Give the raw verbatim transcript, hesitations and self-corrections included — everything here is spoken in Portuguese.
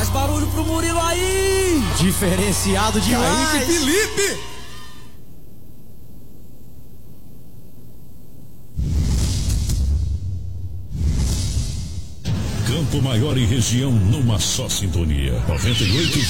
Mais barulho pro Murilo aí! Diferenciado demais! Kaique Felipe! Campo Maior e região numa só sintonia. noventa e oito